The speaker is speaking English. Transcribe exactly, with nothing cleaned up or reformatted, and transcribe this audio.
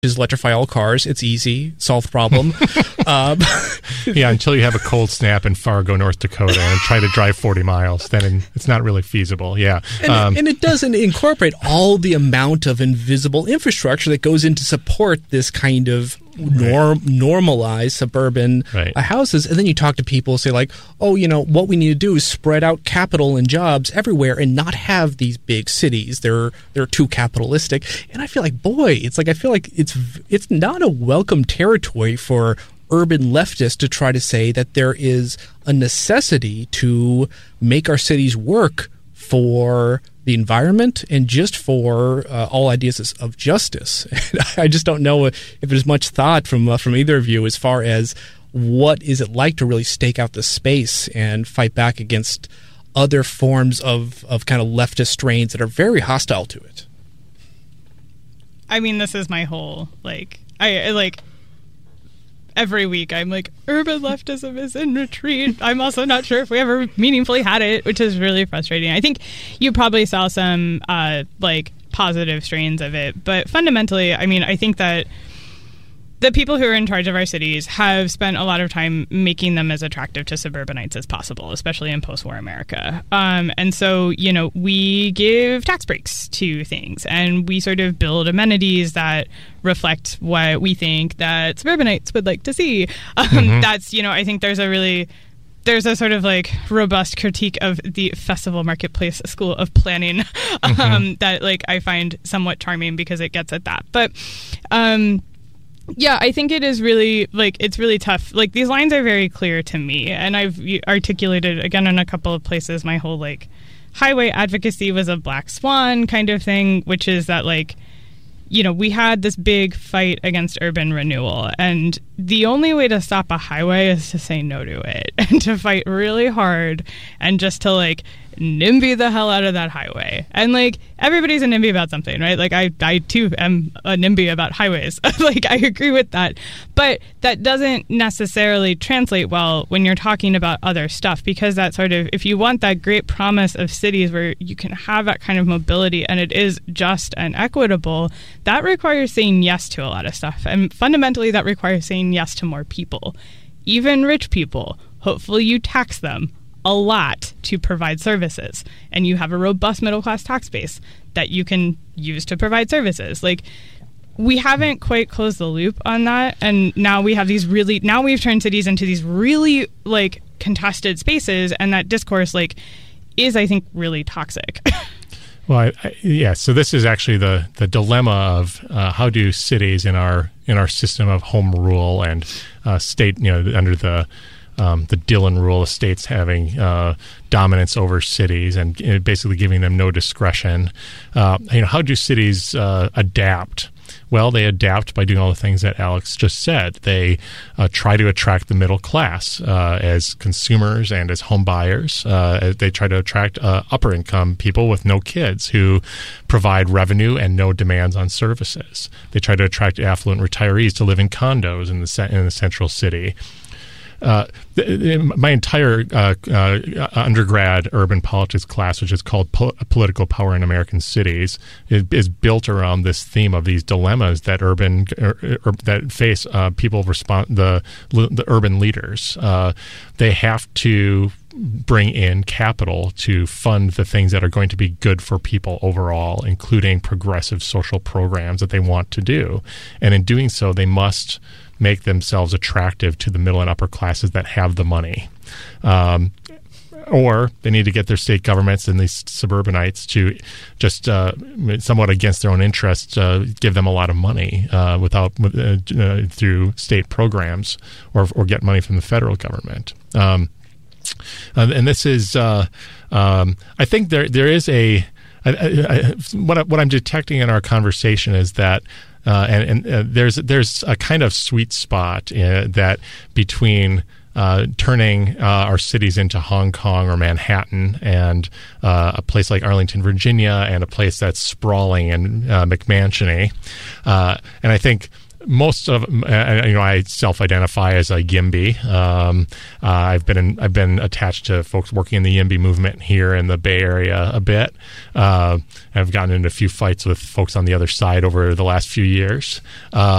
is electrify all cars. It's easy. Solve the problem. um, yeah, until you have a cold snap in Fargo, North Dakota, and try to drive forty miles, then it's not really feasible. Yeah. And, um, and it doesn't incorporate all the amount of invisible infrastructure that goes in to support this kind of norm, right. normalized suburban right. uh, houses. And then you talk to people, say like, oh, you know, what we need to do is spread out capital and jobs everywhere and not have these big cities. They're they're too capitalistic. And I feel like, boy, it's like I feel like it's it's not a welcome territory for urban leftists to try to say that there is a necessity to make our cities work for the environment and just for uh, all ideas of justice. I just don't know if there's much thought from uh, from either of you as far as what is it like to really stake out the space and fight back against other forms of, of kind of leftist strains that are very hostile to it. I mean, this is my whole, like, I, I like... Every week I'm like, urban leftism is in retreat. I'm also not sure if we ever meaningfully had it, which is really frustrating. I think you probably saw some uh, like positive strains of it. But fundamentally, I mean, I think that the people who are in charge of our cities have spent a lot of time making them as attractive to suburbanites as possible, especially in post-war America. Um, and so, you know, we give tax breaks to things and we sort of build amenities that reflect what we think that suburbanites would like to see. Um, mm-hmm. That's, you know, I think there's a really... There's a sort of like robust critique of the Festival Marketplace School of Planning um, mm-hmm. that like I find somewhat charming because it gets at that. But um, yeah, I think it is really like it's really tough. Like these lines are very clear to me, and I've articulated again in a couple of places my whole like highway advocacy was a black swan kind of thing, which is that like, you know, we had this big fight against urban renewal, and the only way to stop a highway is to say no to it and to fight really hard and just to like NIMBY the hell out of that highway. And like everybody's a NIMBY about something, right? Like I, I too am a NIMBY about highways. Like I agree with that, but that doesn't necessarily translate well when you're talking about other stuff, because that sort of, if you want that great promise of cities where you can have that kind of mobility and it is just and equitable, that requires saying yes to a lot of stuff. And fundamentally that requires saying yes to more people, even rich people. Hopefully you tax them a lot to provide services, and you have a robust middle class tax base that you can use to provide services. Like we haven't quite closed the loop on that, and now we have these really now we've turned cities into these really like contested spaces, and that discourse like is I think really toxic. Well, I, I, yeah. So this is actually the the dilemma of uh, how do cities in our in our system of home rule and uh, state, you know, under the um, the Dillon rule of states having uh, dominance over cities and you know, basically giving them no discretion. Uh, you know, how do cities uh, adapt? Well, they adapt by doing all the things that Alex just said. They uh, try to attract the middle class uh, as consumers and as home buyers. Uh, they try to attract uh, upper income people with no kids who provide revenue and no demands on services. They try to attract affluent retirees to live in condos in the in the central city. Uh, my entire uh, uh, undergrad urban politics class, which is called Pol- Political Power in American Cities, is, is built around this theme of these dilemmas that urban er, er, that face uh, people respond the the urban leaders. Uh, they have to bring in capital to fund the things that are going to be good for people overall, including progressive social programs that they want to do, and in doing so, they must make themselves attractive to the middle and upper classes that have the money. Um, or they need to get their state governments and these suburbanites to just uh, somewhat against their own interests, uh, give them a lot of money uh, without uh, uh, through state programs or, or get money from the federal government. Um, and this is, uh, um, I think there there is a, I, I, what, I, what I'm detecting in our conversation is that Uh, and and uh, there's there's a kind of sweet spot uh, that between uh, turning uh, our cities into Hong Kong or Manhattan and uh, a place like Arlington, Virginia, and a place that's sprawling and uh, McMansiony. Uh, and I think most of uh, you know, I self-identify as a YIMBY. Um, uh, I've been in, I've been attached to folks working in the YIMBY movement here in the Bay Area a bit. Uh, I've gotten into a few fights with folks on the other side over the last few years. Uh,